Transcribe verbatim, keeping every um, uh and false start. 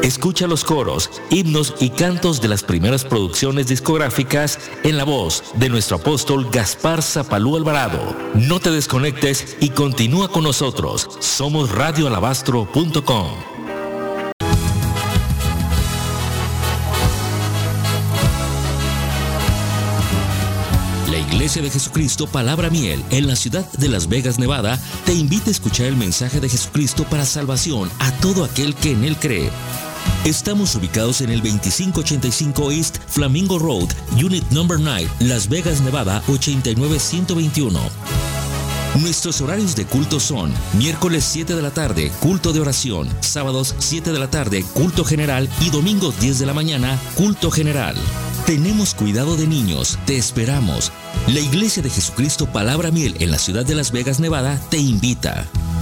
Escucha los coros, himnos y cantos de las primeras producciones discográficas en la voz de nuestro apóstol Gaspar Zapalú Alvarado. No te desconectes y continúa con nosotros. Somos radio alabastro punto com. La Iglesia de Jesucristo Palabra Miel en la ciudad de Las Vegas, Nevada, te invita a escuchar el mensaje de Jesucristo para salvación a todo aquel que en Él cree. Estamos ubicados en el veinticinco ochenta y cinco East Flamingo Road, Unit Number nueve, Las Vegas, Nevada, ochenta y nueve ciento veintiuno. Nuestros horarios de culto son miércoles siete de la tarde, culto de oración, sábados siete de la tarde, culto general y domingos diez de la mañana, culto general. Tenemos cuidado de niños, te esperamos. La Iglesia de Jesucristo Palabra Miel en la ciudad de Las Vegas, Nevada, te invita.